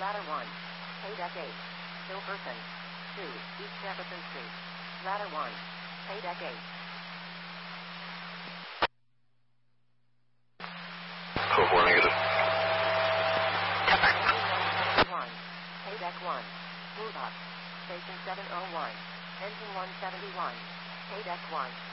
Ladder 1. Paydeck 8. Hilferson. 2. East Jefferson Street. Ladder 1. Paydeck 8. Code 4 negative. Engine 171. Paydeck 1. Move up. Station 701. Engine 171. Paydeck 1.